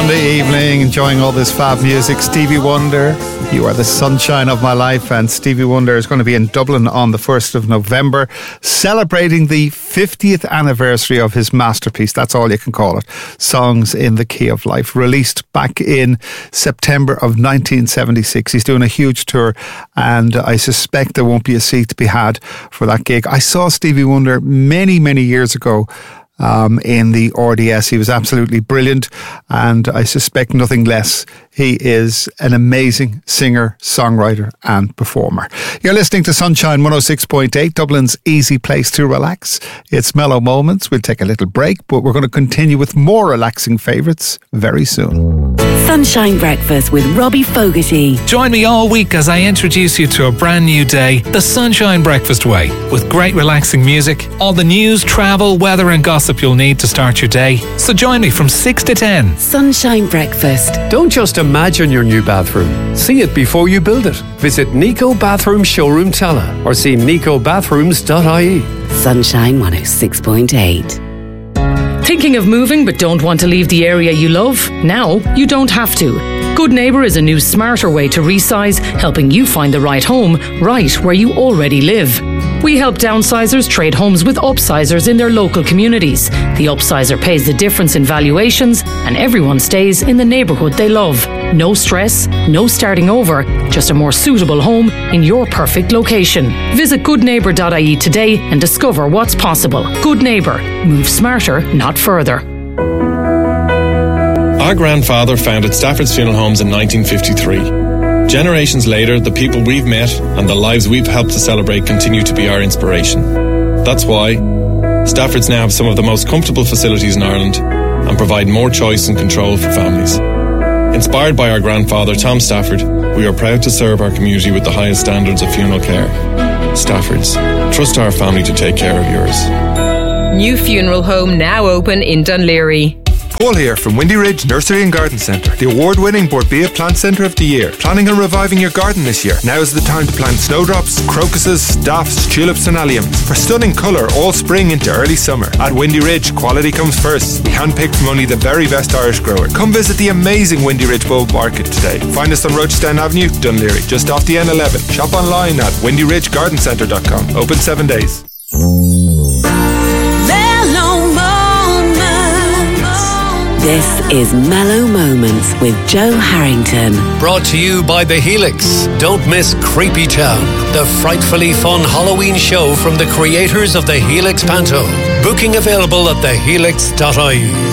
Sunday evening, enjoying all this fab music. Stevie Wonder, you are the sunshine of my life. And Stevie Wonder is going to be in Dublin on the 1st of November, celebrating the 50th anniversary of his masterpiece. That's all you can call it. Songs in the Key of Life, released back in September of 1976. He's doing a huge tour, and I suspect there won't be a seat to be had for that gig. I saw Stevie Wonder many, many years ago in the RDS. He was absolutely brilliant, and I suspect nothing less. He is an amazing singer, songwriter and performer. You're listening to Sunshine 106.8, Dublin's easy place to relax. It's Mellow Moments. We'll take a little break, but we're going to continue with more relaxing favourites very soon. Sunshine Breakfast with Robbie Fogarty. Join me all week as I introduce you to a brand new day, the Sunshine Breakfast way, with great relaxing music, all the news, travel, weather and gossip you'll need to start your day. So join me from 6 to 10. Sunshine Breakfast. Don't just imagine your new bathroom. See it before you build it. Visit Nico Bathroom Showroom Tala or see nicobathrooms.ie. Sunshine 106.8. Thinking of moving but don't want to leave the area you love? Now you don't have to. Good Neighbour is a new smarter way to resize, helping you find the right home right where you already live. We help downsizers trade homes with upsizers in their local communities. The upsizer pays the difference in valuations and everyone stays in the neighbourhood they love. No stress, no starting over, just a more suitable home in your perfect location. Visit goodneighbour.ie today and discover what's possible. Good Neighbour. Move smarter, not further. Our grandfather founded Stafford's Funeral Homes in 1953. Generations later, the people we've met and the lives we've helped to celebrate continue to be our inspiration. That's why Stafford's now have some of the most comfortable facilities in Ireland and provide more choice and control for families. Inspired by our grandfather, Tom Stafford, we are proud to serve our community with the highest standards of funeral care. Stafford's. Trust our family to take care of yours. New funeral home now open in Dunleary. Paul here from Windy Ridge Nursery and Garden Centre, the award-winning Borbia Plant Centre of the Year. Planning on reviving your garden this year? Now is the time to plant snowdrops, crocuses, daffs, tulips and alliums for stunning colour all spring into early summer. At Windy Ridge, quality comes first. We handpicked from only the very best Irish grower. Come visit the amazing Windy Ridge Bulb Market today. Find us on Rochestown Avenue, Dunleary, just off the N11. Shop online at windyridgegardencentre.com. Open 7 days. This is Mellow Moments with Joe Harrington. Brought to you by The Helix. Don't miss Creepy Town, the frightfully fun Halloween show from the creators of The Helix Panto. Booking available at thehelix.ie.